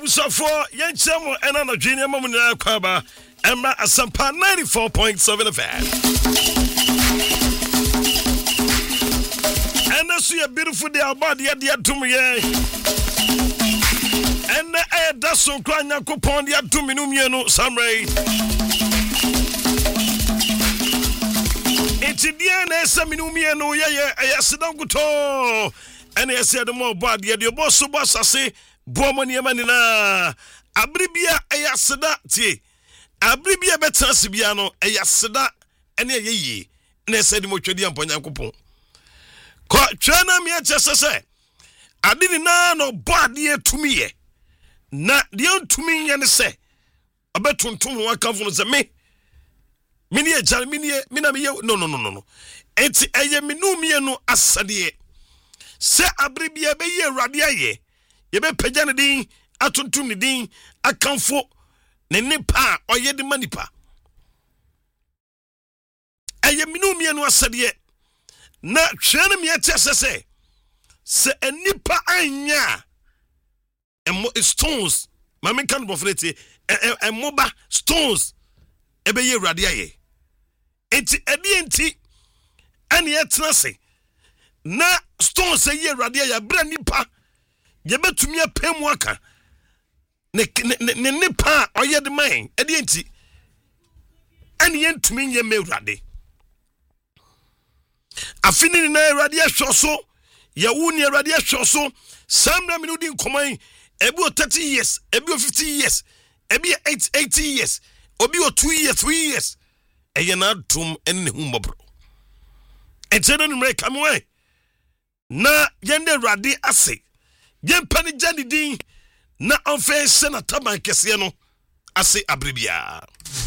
abusafo yenchemo ena na dwene mamu na kwaba emma asampa 94.7 FM. And that's a beautiful day about the idea to me. And that's so crying upon the Atuminum Samray. It's the DNS Minumiano, yes, don't go to. And I said the more bad, yet your boss, so boss, I say, Bomania Manina, Abribia, Ayasada, T. Abribia better Sibiano, Ayasada, and ye. And I said, Mochadian Ponyacopo. Chana me just say, I didn't know bad year to me. Na the to me and say, I bet to one come from me. Minia Jalminia, Minamia, no. It's a Minumiano Asadie. Say Abribia be ye radiaye. Ye be Pejanadin, Atuntumidin, a comfort, Nenipa, or ye the manipa. A Minumiano Asadie. Na twene me atese se enipa anya stones mama kan bofreti moba stones ebeye rade aye enti enti ani etena se na stones ye rade aye bra nipa ye betumi apemu aka ne nipa oye de man edi enti ani entumi ye me rade afini na radio shoso ya wuni radio shoso samra minudi nkomai ebi o 30 years ebi o 50 years ebi 80 years obi o 2 years 3 years eye na tum enne humbobro entene numre kamwe na yende radi ase yempa ni jani din na onfe senata ban kese no ase abribia